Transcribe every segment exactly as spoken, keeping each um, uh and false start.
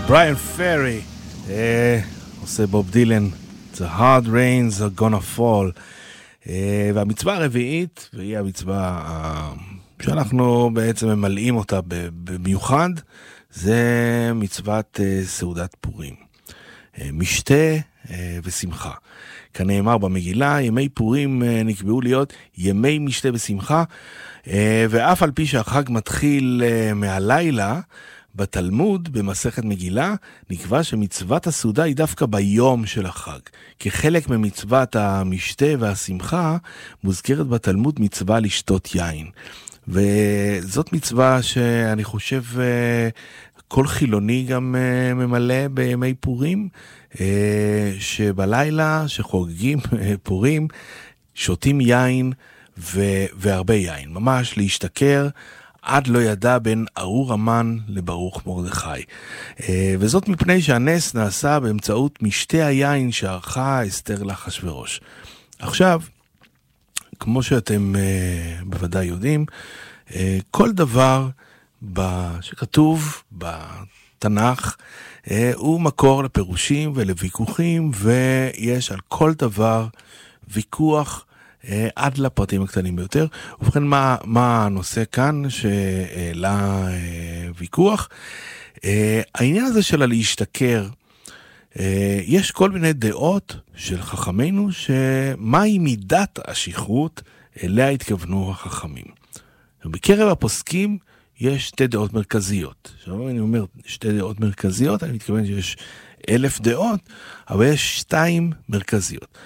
בריאן פרי, אה, עושה בוב דילן, The hard rains are gonna fall. אה, והמצווה הרביעית, והיא המצווה אה, שאנחנו בעצם ממלאים אותה במיוחד, זה מצוות אה, סעודת פורים. אה, משתה אה, ושמחה. כנאמר במגילה, ימי פורים אה, נקבעו להיות ימי משתה ושמחה, אה, ואף על פי שהחג מתחיל אה, מהלילה, בתלמוד, במסכת מגילה, נקבע שמצוות הסעודה היא דווקא ביום של החג. כחלק ממצוות המשתה והשמחה, מוזכרת בתלמוד מצווה לשתות יין. וזאת מצווה שאני חושב כל חילוני גם ממלא בימי פורים, שבלילה שחוגגים פורים, שותים יין והרבה יין. ממש להשתכר, עד לא ידע בין ארור המן לברוך מרדכי. וזאת מפני שהנס נעשה באמצעות משתה היין שערכה אסתר לאחשוורוש. עכשיו, כמו שאתם בוודאי יודעים, כל דבר שכתוב בתנ"ך הוא מקור לפירושים ולוויכוחים, ויש על כל דבר ויכוח עד לפרטים הקטנים ביותר. ובכן, מה, מה הנושא כאן שאלה ויכוח? העניין הזה של להשתכר, יש כל מיני דעות של חכמינו, שמהי מידת השכרות אליה התכוונו החכמים. בקרב הפוסקים יש שתי דעות מרכזיות. עכשיו אני אומר שתי דעות מרכזיות, אני מתכוון שיש אלף דעות, אבל יש שתיים מרכזיות.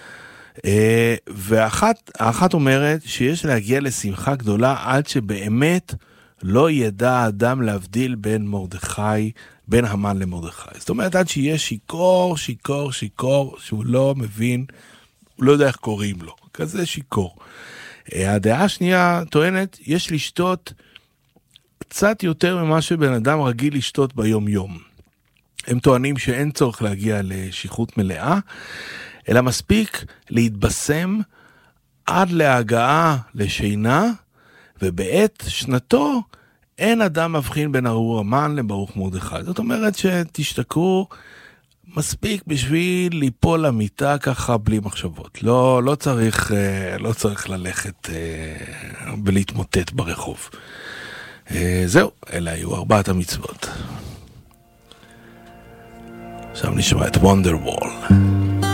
ואחת, האחת אומרת שיש להגיע לשמחה גדולה עד שבאמת לא ידע האדם להבדיל בין מרדכי, בין המן למרדכי. זאת אומרת, עד שיש שיקור, שיקור, שיקור, שהוא לא מבין, הוא לא יודע איך קוראים לו. כזה שיקור. הדעה השנייה טוענת, יש לשתות קצת יותר ממה שבן אדם רגיל לשתות ביום יום. הם טוענים שאין צורך להגיע לשכרות מלאה, אלא מספיק להתבשם עד להגעה לשינה, ובעת שנתו אין אדם מבחין בין ארור המן לברוך מרדכי. זאת אומרת שתשתכרו מספיק בשביל ליפול למיטה ככה בלי מחשבות. לא, לא צריך, לא צריך ללכת ולהתמוטט ברחוב. זהו, אלה היו ארבעת המצוות. עכשיו נשמע את Wonderwall.